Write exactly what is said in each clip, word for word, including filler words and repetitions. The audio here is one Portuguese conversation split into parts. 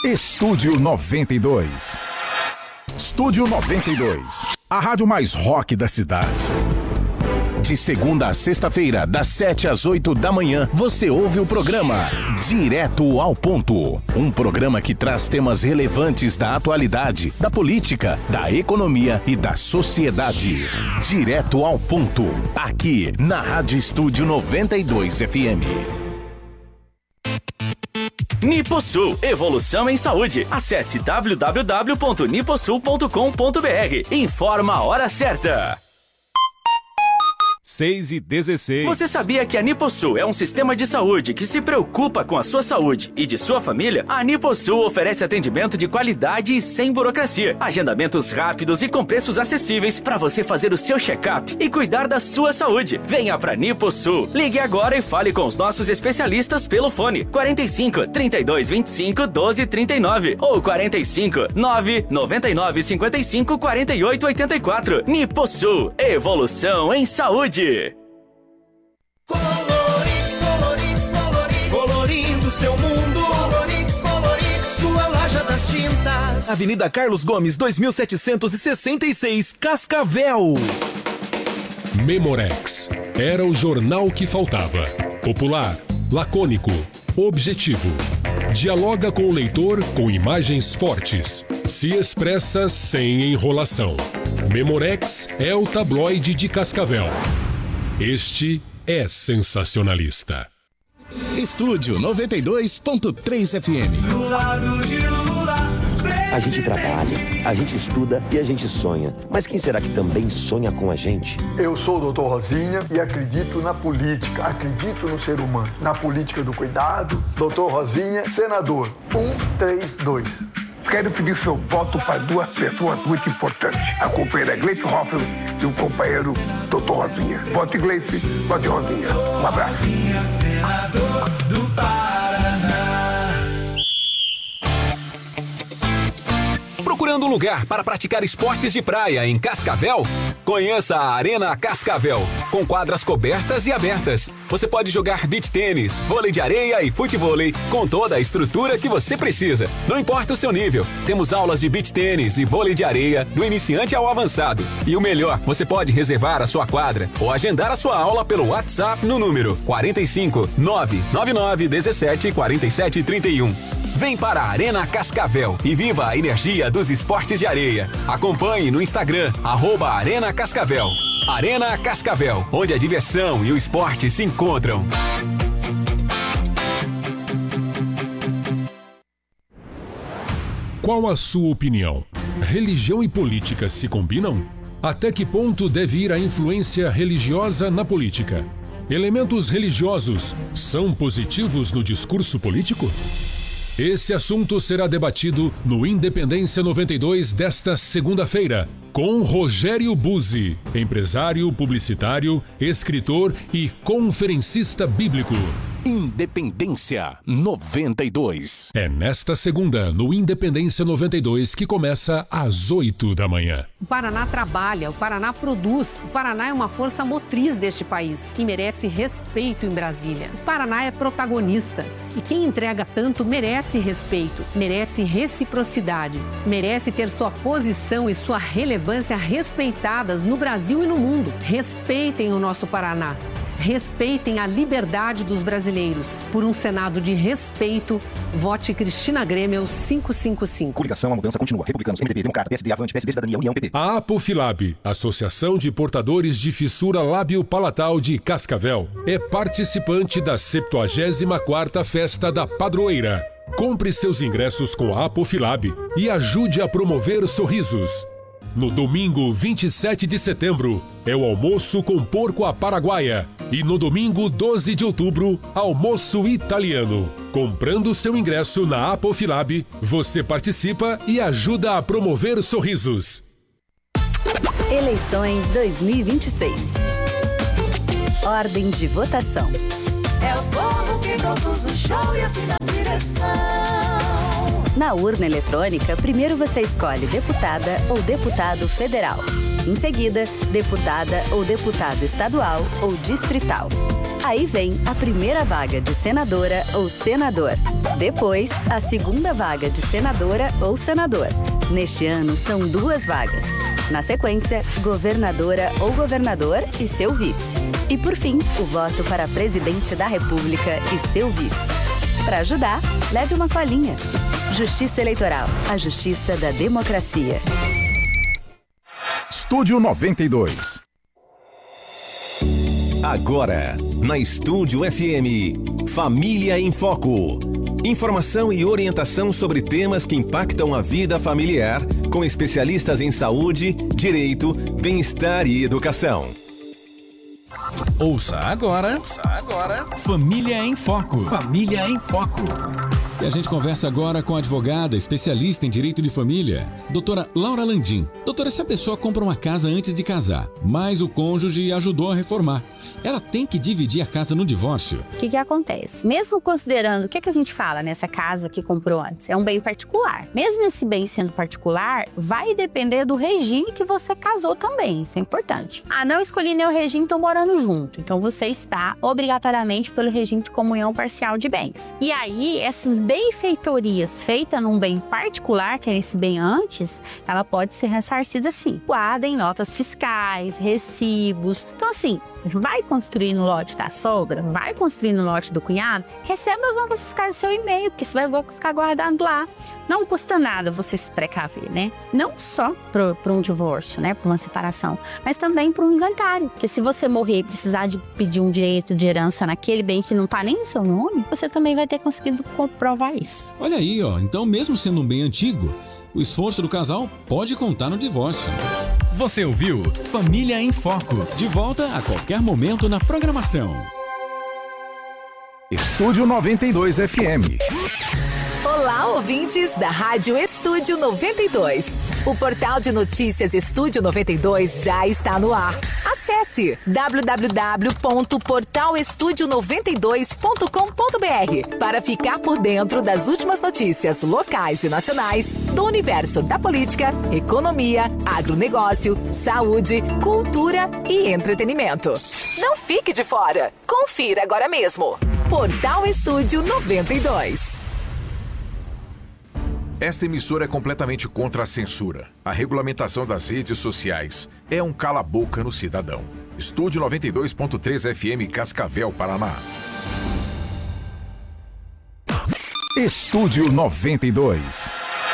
Estúdio noventa e dois. Estúdio noventa e dois. A rádio mais rock da cidade. De segunda a sexta-feira, das sete às oito da manhã, você ouve o programa Direto ao Ponto. Um programa que traz temas relevantes da atualidade, da política, da economia e da sociedade. Direto ao Ponto. Aqui, na Rádio Estúdio noventa e dois F M. Niposul, evolução em saúde. Acesse w w w ponto niposul ponto com ponto b r. Informa a hora certa. seis e dezesseis. Você sabia que a Niposul é um sistema de saúde que se preocupa com a sua saúde e de sua família? A Niposul oferece atendimento de qualidade e sem burocracia. Agendamentos rápidos e com preços acessíveis para você fazer o seu check-up e cuidar da sua saúde. Venha pra Niposul. Ligue agora e fale com os nossos especialistas pelo fone quarenta e cinco, trinta e dois, vinte e cinco, doze, trinta e nove ou quarenta e cinco, nove, noventa e nove, cinquenta e cinco, quarenta e oito, oitenta e quatro. Niposul, evolução em saúde. Colorix, Colorix, Colorix, colorindo seu mundo. Colorix, Colorix, sua loja das tintas. Avenida Carlos Gomes, dois mil setecentos e sessenta e seis, Cascavel. Memorex. Era o jornal que faltava. Popular, lacônico, objetivo. Dialoga com o leitor com imagens fortes. Se expressa sem enrolação. Memorex é o tabloide de Cascavel. Este é sensacionalista. Estúdio noventa e dois ponto três F M. A gente trabalha, a gente estuda e a gente sonha. Mas quem será que também sonha com a gente? Eu sou o doutor Rosinha e acredito na política, acredito no ser humano. Na política do cuidado, doutor Rosinha, senador. Um, três, dois. Quero pedir seu voto para duas pessoas muito importantes. A companheira Gleice Hoffmann e o companheiro doutor Rosinha. Vote Gleice, vote Rosinha. Um abraço. Senador do Paraná. Procurando um lugar para praticar esportes de praia em Cascavel? Conheça a Arena Cascavel, com quadras cobertas e abertas. Você pode jogar beach tênis, vôlei de areia e futevôlei com toda a estrutura que você precisa. Não importa o seu nível, temos aulas de beach tênis e vôlei de areia do iniciante ao avançado. E o melhor, você pode reservar a sua quadra ou agendar a sua aula pelo WhatsApp no número quarenta e cinco, nove nove nove, dezessete, quarenta e sete, trinta e um. Vem para a Arena Cascavel e viva a energia dos esportes de areia. Acompanhe no Instagram, arroba Arena Cascavel. Arena Cascavel, onde a diversão e o esporte se encontram. Qual a sua opinião? Religião e política se combinam? Até que ponto deve ir a influência religiosa na política? Elementos religiosos são positivos no discurso político? Esse assunto será debatido no Independência noventa e dois desta segunda-feira, com Rogério Buzzi, empresário, publicitário, escritor e conferencista bíblico. Independência noventa e dois. É nesta segunda, no Independência noventa e dois, que começa às oito da manhã. O Paraná trabalha, o Paraná produz, o Paraná é uma força motriz deste país e merece respeito em Brasília. O Paraná é protagonista e quem entrega tanto merece respeito, merece reciprocidade, merece ter sua posição e sua relevância respeitadas no Brasil e no mundo. Respeitem o nosso Paraná. Respeitem a liberdade dos brasileiros. Por um Senado de respeito, vote Cristina Grêmio quinhentos e cinquenta e cinco. Coligação, a mudança continua. Republicanos, M D B, Democrata, P S D, Avante, P S D, Cidadania, União, P P. A Apofilab, Associação de Portadores de Fissura Lábio-Palatal de Cascavel, é participante da septuagésima quarta Festa da Padroeira. Compre seus ingressos com a Apofilab e ajude a promover sorrisos. No domingo vinte e sete de setembro, é o almoço com porco à paraguaia. E no domingo doze de outubro, almoço italiano. Comprando seu ingresso na Apofilab, você participa e ajuda a promover sorrisos. Eleições dois mil e vinte e seis. Ordem de votação. É o povo que produz o show e assina a direção. Na urna eletrônica, primeiro você escolhe deputada ou deputado federal. Em seguida, deputada ou deputado estadual ou distrital. Aí vem a primeira vaga de senadora ou senador. Depois, a segunda vaga de senadora ou senador. Neste ano, são duas vagas. Na sequência, governadora ou governador e seu vice. E por fim, o voto para presidente da República e seu vice. Para ajudar, leve uma colinha. Justiça Eleitoral, a justiça da democracia. Estúdio noventa e dois. Agora, na Estúdio F M, Família em Foco. Informação e orientação sobre temas que impactam a vida familiar, com especialistas em saúde, direito, bem-estar e educação. Ouça agora, Ouça agora, Família em Foco. Família em Foco. E a gente conversa agora com a advogada, especialista em direito de família, doutora Laura Landim. Doutora, se a pessoa compra uma casa antes de casar, mas o cônjuge ajudou a reformar, ela tem que dividir a casa no divórcio? O que que acontece? Mesmo considerando, o que que a gente fala nessa casa que comprou antes? É um bem particular. Mesmo esse bem sendo particular, vai depender do regime que você casou também. Isso é importante. Ah, não escolhi nenhum regime, estou morando junto. Então você está obrigatoriamente pelo regime de comunhão parcial de bens. E aí, essas benfeitorias feitas num bem particular, que é esse bem antes, ela pode ser ressarcida sim. Guardem notas fiscais, recibos. Então assim, vai construir no lote da sogra, vai construir no lote do cunhado, receba as notas fiscais do seu e-mail, porque você vai ficar guardado lá. Não custa nada você se precaver, né? Não só para um divórcio, né? Para uma separação, mas também para um inventário. Porque se você morrer e precisar de pedir um direito de herança naquele bem que não está nem no seu nome, você também vai ter conseguido comprovar isso. Olha aí, ó. Então, mesmo sendo um bem antigo, o esforço do casal pode contar no divórcio. Você ouviu Família em Foco. De volta a qualquer momento na programação. Estúdio noventa e dois F M. Olá, ouvintes da Rádio Estúdio noventa e dois. O portal de notícias Estúdio noventa e dois já está no ar. Acesse w w w ponto portal estúdio noventa e dois ponto com ponto b r para ficar por dentro das últimas notícias locais e nacionais do universo da política, economia, agronegócio, saúde, cultura e entretenimento. Não fique de fora. Confira agora mesmo. Portal Estúdio noventa e dois. Esta emissora é completamente contra a censura. A regulamentação das redes sociais é um cala-boca no cidadão. Estúdio noventa e dois ponto três F M, Cascavel, Paraná. Estúdio noventa e dois.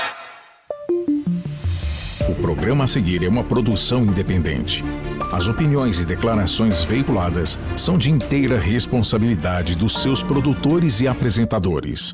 O programa a seguir é uma produção independente. As opiniões e declarações veiculadas são de inteira responsabilidade dos seus produtores e apresentadores.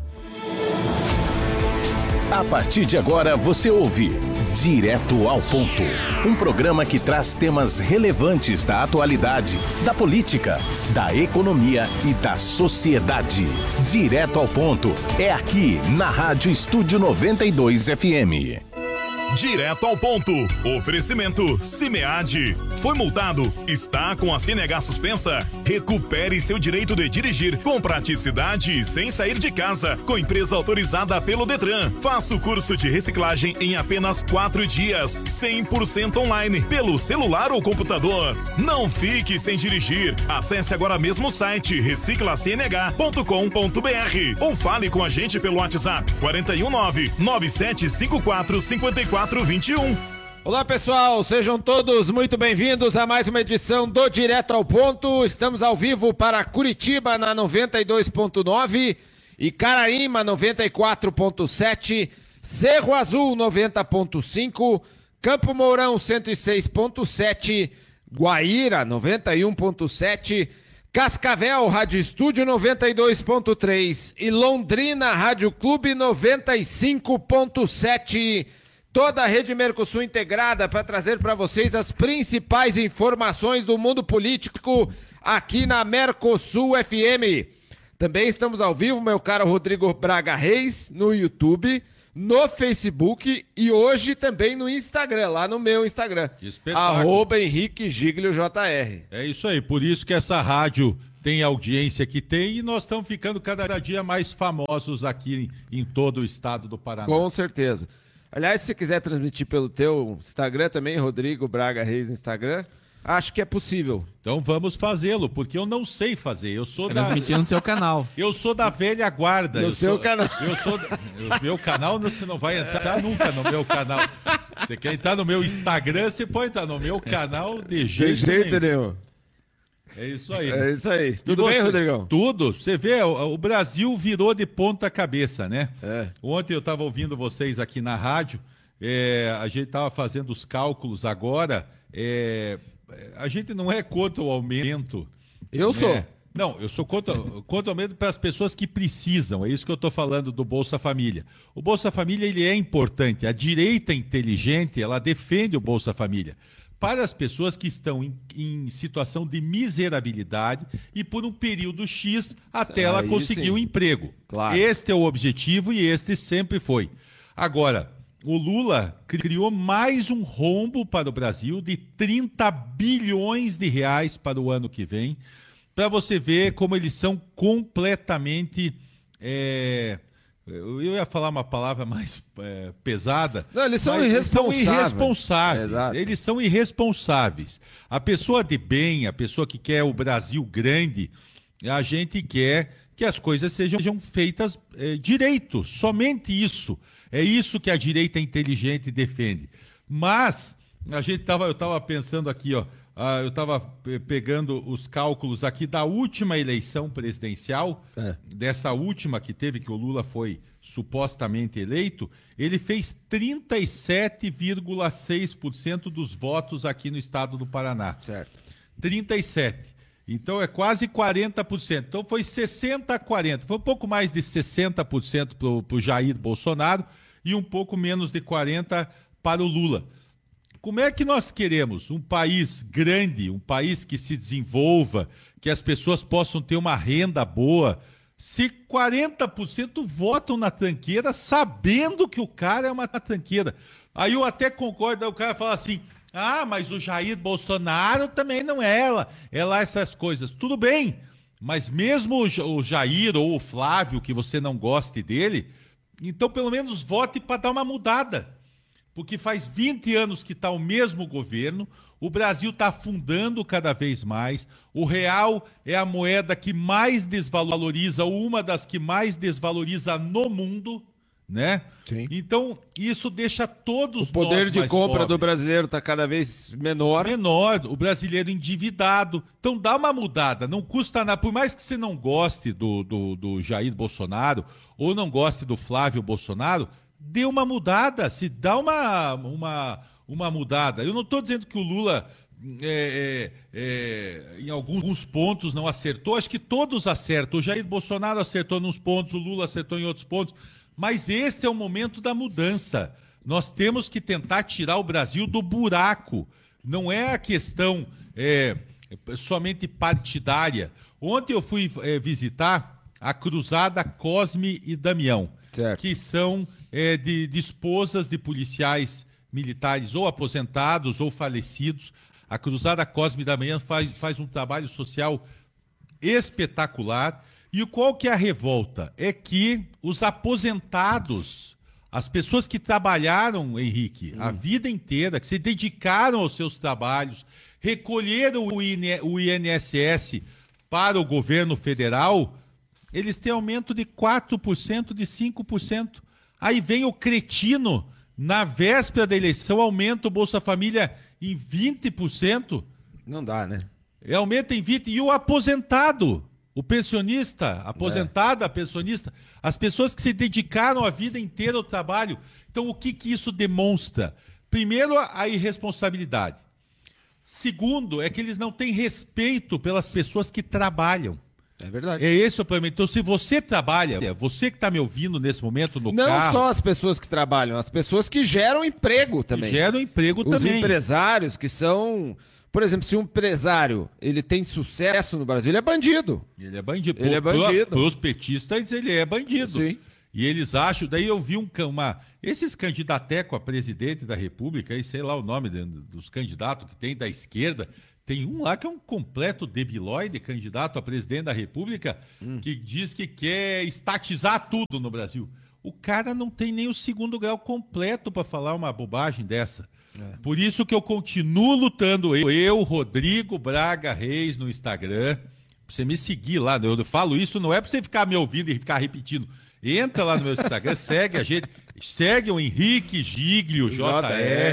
A partir de agora você ouve Direto ao Ponto, um programa que traz temas relevantes da atualidade, da política, da economia e da sociedade. Direto ao Ponto é aqui na Rádio Estúdio noventa e dois F M. Direto ao ponto. Oferecimento Cimead. Foi multado? Está com a C N H suspensa? Recupere seu direito de dirigir com praticidade e sem sair de casa. Com empresa autorizada pelo Detran. Faça o curso de reciclagem em apenas quatro dias. cem por cento online, pelo celular ou computador. Não fique sem dirigir. Acesse agora mesmo o site recicla c n h ponto com ponto b r ou fale com a gente pelo WhatsApp quatro um nove, nove sete cinco quatro, cinco quatro vinte e um. Olá pessoal, sejam todos muito bem-vindos a mais uma edição do Direto ao Ponto. Estamos ao vivo para Curitiba na noventa e dois ponto nove e Caraíma noventa e quatro ponto sete, Cerro Azul noventa ponto cinco, Campo Mourão cento e seis ponto sete, Guaíra noventa e um ponto sete, Cascavel Rádio Estúdio noventa e dois ponto três e Londrina Rádio Clube noventa e cinco ponto sete. Toda a Rede Mercosul integrada para trazer para vocês as principais informações do mundo político aqui na Mercosul F M. Também estamos ao vivo, meu caro Rodrigo Braga Reis, no YouTube, no Facebook e hoje também no Instagram, lá no meu Instagram. Arroba Henrique Giglio J R. É isso aí, por isso que essa rádio tem a audiência que tem e nós estamos ficando cada dia mais famosos aqui em, em todo o estado do Paraná. Com certeza. Aliás, se você quiser transmitir pelo teu Instagram também, Rodrigo Braga Reis no Instagram, Acho que é possível. Então vamos fazê-lo, porque eu não sei fazer. Eu sou Transmitindo da... no seu canal. Eu sou da velha guarda. No eu seu sou... canal. Eu sou... O meu canal você não vai entrar nunca no meu canal. Você quer entrar no meu Instagram, você pode entrar no meu canal de jeito, De jeito nenhum. É isso aí. É isso aí. E Tudo você... bem, Rodrigão? Tudo. Você vê, o, o Brasil virou de ponta cabeça, né? É. Ontem eu estava ouvindo vocês aqui na rádio, é, a gente estava fazendo os cálculos agora, é, a gente não é contra o aumento. Eu né? sou. Não, eu sou contra, contra o aumento para as pessoas que precisam. É isso que eu estou falando do Bolsa Família. O Bolsa Família ele é importante. A direita inteligente ela defende o Bolsa Família para as pessoas que estão em, em situação de miserabilidade e por um período X até ela Aí conseguir um sim. emprego. Claro. Este é o objetivo e este sempre foi. Agora, o Lula criou mais um rombo para o Brasil de trinta bilhões de reais para o ano que vem, para você ver como eles são completamente... É... Eu ia falar uma palavra mais é, pesada. Não, eles são mas irresponsáveis. Eles são irresponsáveis. Exato. Eles são irresponsáveis. A pessoa de bem, a pessoa que quer o Brasil grande, a gente quer que as coisas sejam feitas é, direito. Somente isso. É isso que a direita inteligente defende. Mas a gente tava, eu estava pensando aqui, ó, ah, eu estava pegando os cálculos aqui da última eleição presidencial, É. dessa última que teve, que o Lula foi supostamente eleito, ele fez trinta e sete vírgula seis por cento dos votos aqui no estado do Paraná. Certo. trinta e sete. Então é quase quarenta por cento. Então foi sessenta a quarenta. Foi um pouco mais de sessenta por cento para o Jair Bolsonaro e um pouco menos de quarenta por cento para o Lula. Como é que nós queremos um país grande, um país que se desenvolva, que as pessoas possam ter uma renda boa, se quarenta por cento votam na tranqueira sabendo que o cara é uma tranqueira? Aí eu até concordo, aí o cara fala assim, ah, mas o Jair Bolsonaro também não é ela, é lá essas coisas. Tudo bem, mas mesmo o Jair ou o Flávio, que você não goste dele, então pelo menos vote para dar uma mudada. Porque faz vinte anos que está o mesmo governo, o Brasil está afundando cada vez mais, o real é a moeda que mais desvaloriza, ou uma das que mais desvaloriza no mundo, né? Sim. Então, isso deixa todos O poder nós de mais compra pobres. do brasileiro está cada vez menor. Menor, o brasileiro endividado. Então dá uma mudada, não custa nada. Por mais que você não goste do, do, do Jair Bolsonaro, ou não goste do Flávio Bolsonaro, dê uma mudada, se dá uma, uma, uma mudada. Eu não estou dizendo que o Lula, é, é, é, em alguns pontos, não acertou. Acho que todos acertam. O Jair Bolsonaro acertou nos pontos, o Lula acertou em outros pontos. Mas este é o momento da mudança. Nós temos que tentar tirar o Brasil do buraco. Não é a questão é, somente partidária. Ontem eu fui é, visitar a cruzada Cosme e Damião, certo. que são é, de, de esposas de policiais militares ou aposentados ou falecidos. A cruzada Cosme e Damião faz, faz um trabalho social espetacular. E qual que é a revolta? É que os aposentados, as pessoas que trabalharam, Henrique, hum. a vida inteira, que se dedicaram aos seus trabalhos, recolheram o I N S S para o governo federal, eles têm aumento de quatro por cento, de cinco por cento. Aí vem o cretino, na véspera da eleição, aumenta o Bolsa Família em vinte por cento. Não dá, né? Aumenta em vinte por cento. E o aposentado, o pensionista, aposentada, é. pensionista, as pessoas que se dedicaram a vida inteira ao trabalho. Então, o que, que isso demonstra? Primeiro, a irresponsabilidade. Segundo, é que eles não têm respeito pelas pessoas que trabalham. É verdade. É esse o problema. Então, se você trabalha, você que está me ouvindo nesse momento no não carro... Não só as pessoas que trabalham, as pessoas que geram emprego também. Que geram emprego Os também. Os empresários que são... Por exemplo, se um empresário ele tem sucesso no Brasil, ele é bandido. Ele é bandido. Ele é bandido. Para os petistas, ele é bandido. Sim. E eles acham... Daí eu vi um, uma... Esses candidatecos a presidente da República, aí sei lá o nome dos candidatos que tem da esquerda... Tem um lá que é um completo debilóide, candidato a presidente da República, hum. que diz que quer estatizar tudo no Brasil. O cara não tem nem o segundo grau completo para falar uma bobagem dessa. É. Por isso que eu continuo lutando. Eu, eu, Rodrigo Braga Reis, no Instagram. Pra você me seguir lá. Eu falo isso, não é pra você ficar me ouvindo e ficar repetindo. Entra lá no meu Instagram, segue a gente. Segue o Henrique Giglio, J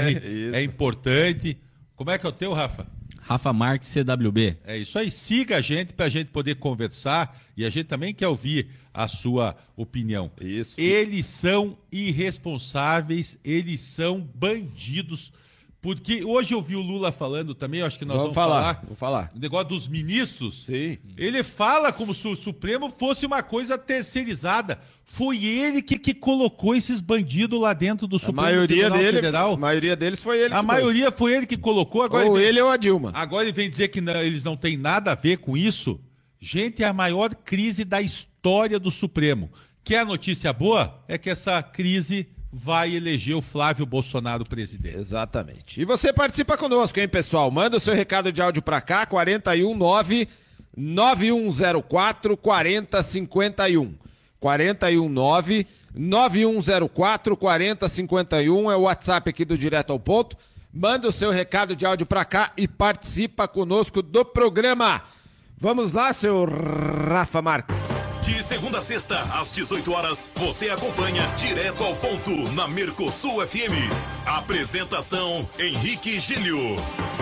R. É importante. Como é que é o teu, Rafa? Rafa Marques, C W B. É isso aí, siga a gente para a gente poder conversar e a gente também quer ouvir a sua opinião. Isso. Eles são irresponsáveis, eles são bandidos, porque hoje eu vi o Lula falando também, eu acho que nós vamos, vamos falar, falar, vamos falar. O negócio dos ministros. Sim. Ele fala como se o Supremo fosse uma coisa terceirizada. Foi ele que, que colocou esses bandidos lá dentro do Supremo a maioria Tribunal dele, Federal. A maioria deles foi ele. A maioria pôs. Foi ele que colocou. Agora ou ele, ele ou a Dilma. Agora ele vem dizer que não, eles não têm nada a ver com isso. Gente, é a maior crise da história do Supremo. Que a notícia boa é que essa crise vai eleger o Flávio Bolsonaro presidente. Exatamente. E você participa conosco, hein, pessoal? Manda o seu recado de áudio pra cá, quatro um nove, nove um zero quatro, quatro zero cinco um. quatro um nove, nove um zero quatro, quatro zero cinco um é o WhatsApp aqui do Direto ao Ponto. Manda o seu recado de áudio pra cá e participa conosco do programa. Vamos lá, seu Rafa Marques. De segunda a sexta, às dezoito horas, você acompanha Direto ao Ponto na Mercosul F M. Apresentação, Henrique Giglio.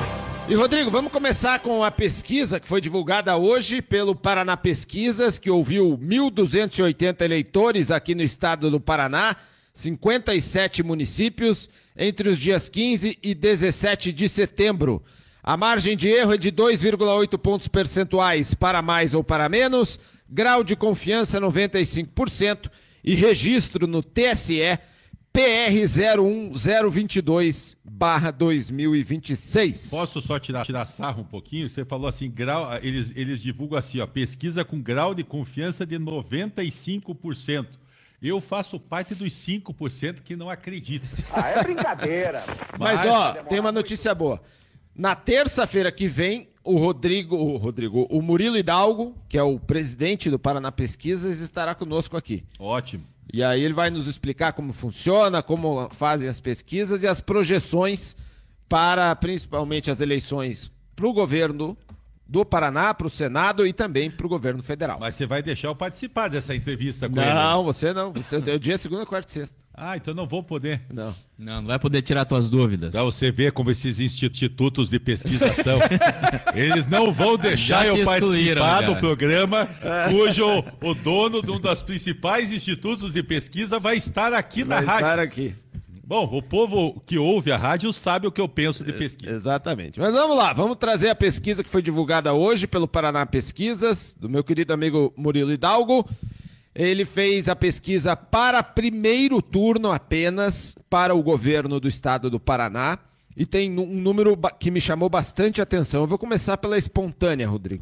E, Rodrigo, vamos começar com a pesquisa que foi divulgada hoje pelo Paraná Pesquisas, que ouviu mil duzentos e oitenta eleitores aqui no estado do Paraná, cinquenta e sete municípios, entre os dias quinze e dezessete de setembro. A margem de erro é de dois vírgula oito pontos percentuais para mais ou para menos, grau de confiança noventa e cinco por cento e registro no T S E P R zero um zero dois dois barra dois mil e vinte e seis. Posso só tirar, tirar sarro um pouquinho? Você falou assim, grau, eles, eles divulgam assim, ó, pesquisa com grau de confiança de noventa e cinco por cento. Eu faço parte dos cinco por cento que não acredita. Ah, é brincadeira. Mas, Mas ó, tem uma notícia boa. Na terça-feira que vem, o Rodrigo, o Rodrigo, o Murilo Hidalgo, que é o presidente do Paraná Pesquisas, estará conosco aqui. Ótimo. E aí ele vai nos explicar como funciona, como fazem as pesquisas e as projeções para, principalmente, as eleições para o governo do Paraná, para o Senado e também para o governo federal. Mas você vai deixar eu participar dessa entrevista com não, ele? Não, você não. Você é o dia segunda, quarta e sexta. Ah, então não vou poder. Não. Não, não vai poder tirar tuas dúvidas. Pra você ver como esses institutos de pesquisação, eles não vão deixar eu participar do programa cujo o dono de um dos principais institutos de pesquisa vai estar aqui vai na rádio. Vai estar aqui. Bom, o povo que ouve a rádio sabe o que eu penso de pesquisa. Exatamente. Mas vamos lá, vamos trazer a pesquisa que foi divulgada hoje pelo Paraná Pesquisas, do meu querido amigo Murilo Hidalgo. Ele fez a pesquisa para primeiro turno apenas para o governo do estado do Paraná e tem um número que me chamou bastante atenção. Eu vou começar pela espontânea, Rodrigo.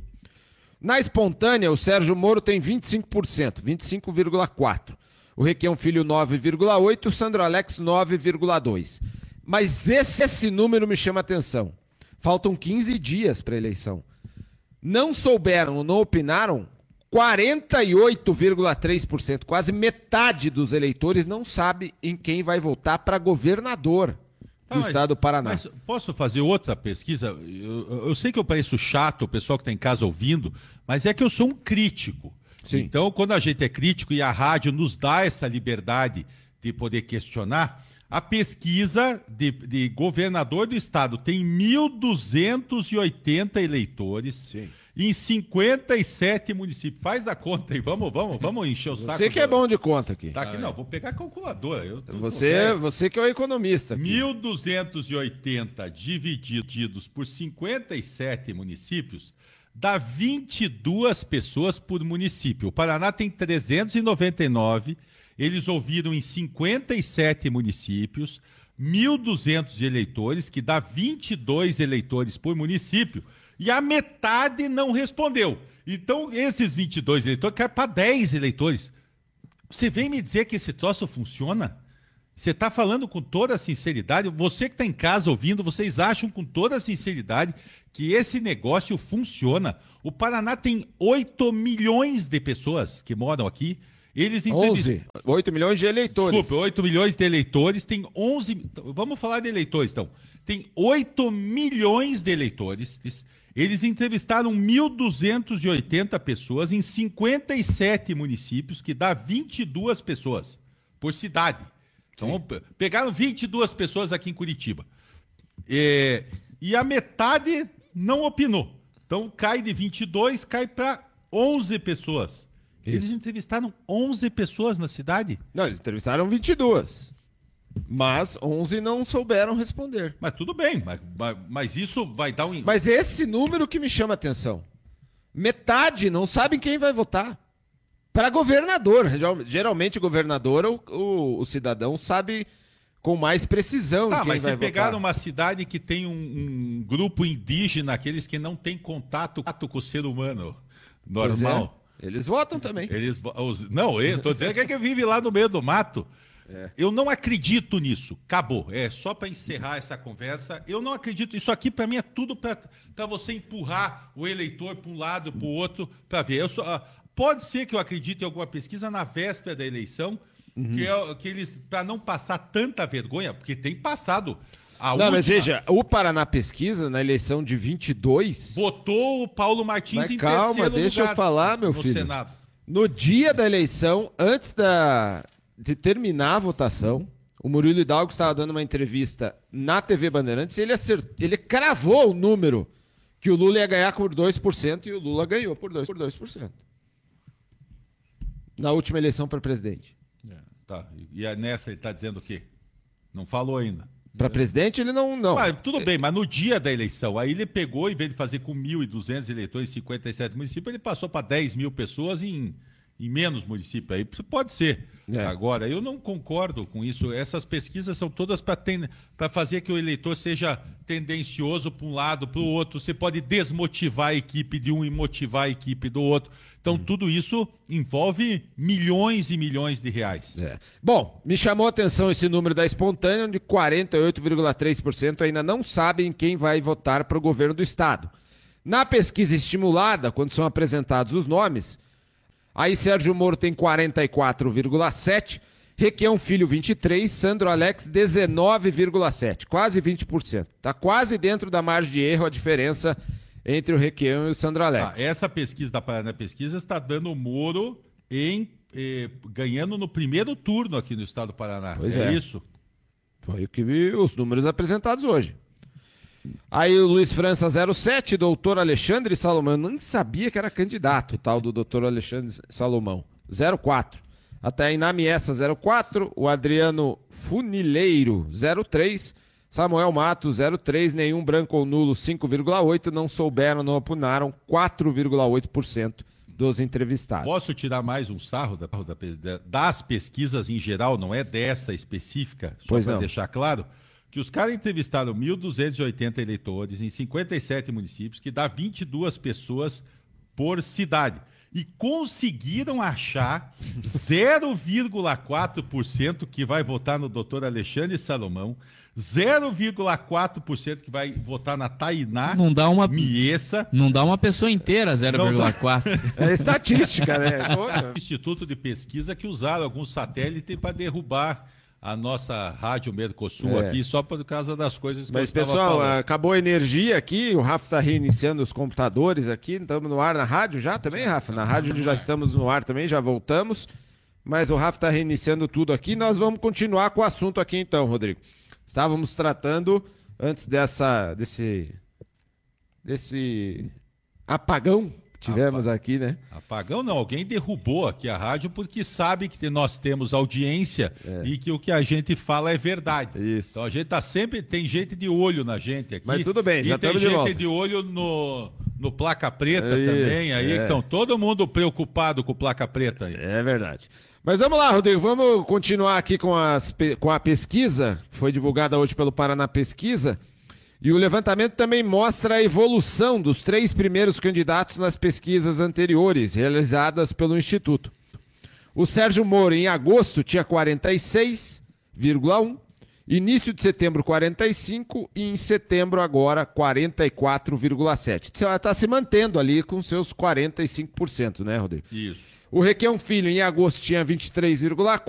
Na espontânea, o Sérgio Moro tem vinte e cinco por cento, vinte e cinco vírgula quatro por cento. O Requião Filho nove vírgula oito por cento, o Sandro Alex nove vírgula dois por cento. Mas esse, esse número me chama atenção. Faltam quinze dias para a eleição. Não souberam, não opinaram quarenta e oito vírgula três por cento, quase metade dos eleitores não sabe em quem vai votar para governador do ah, mas, estado do Paraná. Mas posso fazer outra pesquisa? Eu, eu sei que eu pareço chato, o pessoal que está em casa ouvindo, mas é que eu sou um crítico. Sim. Então, quando a gente é crítico e a rádio nos dá essa liberdade de poder questionar, a pesquisa de, de governador do estado tem mil duzentos e oitenta eleitores. Sim. Em cinquenta e sete municípios. Faz a conta aí, vamos, vamos, vamos encher o saco. Você que é bom de conta aqui. Tá aqui, não, vou pegar a calculadora. Eu, você, você que é o economista. mil duzentos e oitenta divididos por cinquenta e sete municípios dá vinte e duas pessoas por município. O Paraná tem trezentos e noventa e nove, eles ouviram em cinquenta e sete municípios, mil e duzentos eleitores, que dá vinte e dois eleitores por município. E a metade não respondeu. Então, esses vinte e dois eleitores caem para dez eleitores. Você vem me dizer que esse troço funciona? Você está falando com toda a sinceridade? Você que está em casa ouvindo, vocês acham com toda a sinceridade que esse negócio funciona? O Paraná tem oito milhões de pessoas que moram aqui. Eles onze. oito milhões de eleitores. Desculpa, oito milhões de eleitores, tem onze... Vamos falar de eleitores, então. Tem oito milhões de eleitores. Eles entrevistaram mil duzentas e oitenta pessoas em cinquenta e sete municípios, que dá vinte e duas pessoas por cidade. Então, pegaram vinte e duas pessoas aqui em Curitiba. É, e a metade não opinou. Então, cai de vinte e dois, cai para onze pessoas. Eles entrevistaram onze pessoas na cidade? Não, eles entrevistaram vinte e duas. Mas onze não souberam responder. Mas tudo bem, mas, mas, mas isso vai dar um... Mas esse número que me chama a atenção. Metade não sabem quem vai votar. Para governador. Geralmente, governador, o, o, o cidadão sabe com mais precisão tá, quem mas vai se pegar votar. uma cidade que tem um, um grupo indígena, aqueles que não têm contato com o ser humano normal... É, eles votam também. Eles, os, não, eu estou dizendo que é que vive lá no meio do mato. É. Eu não acredito nisso. Acabou. É só para encerrar essa conversa. Eu não acredito. Isso aqui, para mim, é tudo para você empurrar o eleitor para um lado, para o outro, para ver. Eu só, pode ser que eu acredite em alguma pesquisa na véspera da eleição, uhum. que, é, que eles, para não passar tanta vergonha, porque tem passado. A não, última... mas veja, o Paraná Pesquisa, na eleição de vinte e dois... Votou o Paulo Martins mas em calma, terceiro deixa lugar eu falar, meu no filho. Senado. No dia da eleição, antes da... de terminar a votação, o Murilo Hidalgo estava dando uma entrevista na T V Bandeirantes e ele, acert... ele cravou o número que o Lula ia ganhar por dois por cento e o Lula ganhou por dois por cento. Na última eleição para presidente. É, tá. E nessa ele está dizendo o quê? Não falou ainda. Para presidente ele não... não. Mas, tudo bem, mas no dia da eleição, aí ele pegou, em vez de fazer com mil e duzentos eleitores em cinquenta e sete municípios, ele passou para dez mil pessoas em, em menos municípios. Aí pode ser. É. Agora, eu não concordo com isso. Essas pesquisas são todas para fazer que o eleitor seja tendencioso para um lado, para o outro. Você pode desmotivar a equipe de um e motivar a equipe do outro. Então, hum. tudo isso envolve milhões e milhões de reais. É. Bom, me chamou a atenção esse número da Espontânea, de quarenta e oito vírgula três por cento ainda não sabem quem vai votar para o governo do Estado. Na pesquisa estimulada, quando são apresentados os nomes... Aí Sérgio Moro tem quarenta e quatro vírgula sete por cento, Requião Filho vinte e três por cento, Sandro Alex dezenove vírgula sete por cento, quase vinte por cento. Está quase dentro da margem de erro a diferença entre o Requião e o Sandro Alex. Ah, essa pesquisa da Paraná Pesquisa está dando o Moro em, eh, ganhando no primeiro turno aqui no estado do Paraná. Pois é, é isso? Foi o que vi os números apresentados hoje. Aí o Luiz França zero sete, doutor Alexandre Salomão. Eu nem sabia que era candidato, o tal do doutor Alexandre Salomão. zero quatro. Até a Inamiessa zero quatro, o Adriano Funileiro zero três, Samuel Mato zero três, nenhum branco ou nulo cinco vírgula oito, não souberam, não opinaram quatro vírgula oito por cento dos entrevistados. Posso tirar mais um sarro da, da, das pesquisas em geral, não é dessa específica, só para deixar claro? Que os caras entrevistaram mil duzentos e oitenta eleitores em cinquenta e sete municípios, que dá vinte e duas pessoas por cidade. E conseguiram achar zero vírgula quatro por cento que vai votar no doutor Alexandre Salomão, zero vírgula quatro por cento que vai votar na Tainá não dá uma, Miessa. Não dá uma pessoa inteira, zero vírgula quatro. É estatística, né? Instituto de pesquisa que usaram alguns satélites para derrubar a nossa Rádio Mercosul é. aqui, só por causa das coisas que Mas, eu estava pessoal, falando. Acabou a energia aqui, o Rafa está reiniciando os computadores aqui, estamos no ar na rádio já também, Rafa? Na rádio já estamos no ar também, já voltamos, mas o Rafa está reiniciando tudo aqui, nós vamos continuar com o assunto aqui então, Rodrigo. Estávamos tratando, antes dessa, desse, desse apagão que tivemos Apa... aqui, né? Apagão não, alguém derrubou aqui a rádio porque sabe que nós temos audiência é. e que o que a gente fala é verdade. Isso. Então a gente tá sempre, tem gente de olho na gente aqui. Mas tudo bem, já estamos de volta. E tem gente de olho no, no Placa Preta é também, isso, aí é. estão todo mundo preocupado com Placa Preta. Aí. É verdade. Mas vamos lá, Rodrigo, vamos continuar aqui com, as, com a pesquisa, que foi divulgada hoje pelo Paraná Pesquisa. E o levantamento também mostra a evolução dos três primeiros candidatos nas pesquisas anteriores, realizadas pelo Instituto. O Sérgio Moro, em agosto, tinha quarenta e seis vírgula um Início de setembro, quarenta e cinco e em setembro agora, quarenta e quatro vírgula sete. Você está se mantendo ali com seus quarenta e cinco por cento, né, Rodrigo? Isso. O Requião Filho, em agosto, tinha vinte e três vírgula quatro.